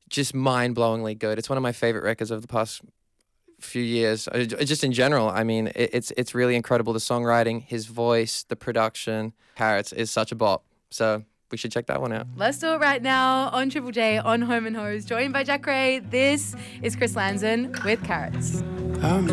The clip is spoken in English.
just mind-blowingly good. It's one of my favorite records of the past few years. Just in general, I mean, it's really incredible. The songwriting, his voice, the production. Carrots is such a bop. So we should check that one out. Let's do it right now on Triple J on Home and Hose, joined by Jack Ray. This is Chris Lanzon with Carrots.